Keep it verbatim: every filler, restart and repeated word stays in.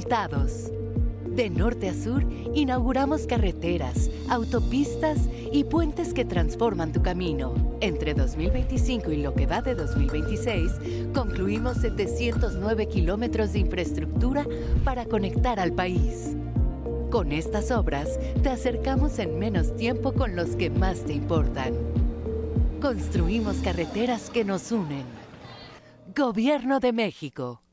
conectados. De norte a sur, inauguramos carreteras, autopistas y puentes que transforman tu camino. Entre dos mil veinticinco y lo que va de dos mil veintiséis, concluimos setecientos nueve kilómetros de infraestructura para conectar al país. Con estas obras, te acercamos en menos tiempo con los que más te importan. Construimos carreteras que nos unen. Gobierno de México.